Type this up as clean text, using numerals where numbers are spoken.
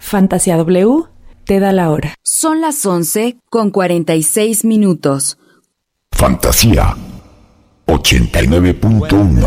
Fantasía W te da la hora. Son las 11:46. Fantasía 89.1.